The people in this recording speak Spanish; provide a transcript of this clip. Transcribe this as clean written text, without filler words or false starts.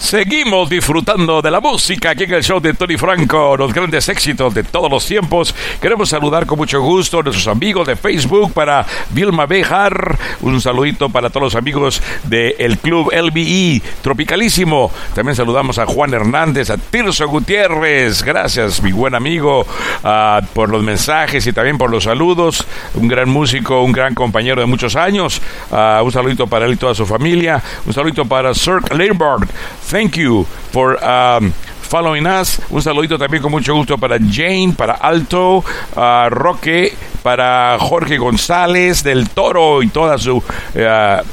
Seguimos disfrutando de la música aquí en el show de Tony Franco, los grandes éxitos de todos los tiempos. Queremos saludar con mucho gusto a nuestros amigos de Facebook, para Vilma Bejar, un saludito para todos los amigos del Club LBI Tropicalísimo. También saludamos a Juan Hernández, a Tirso Gutiérrez. Gracias, mi buen amigo, por los mensajes y también por los saludos. Un gran músico, un gran compañero de muchos años. Un saludito para él y toda su familia. Un saludito para Sir Lambert. Thank you for following us. Un saludito también con mucho gusto para Jane, para Alto, Roque, para Jorge González del Toro y toda su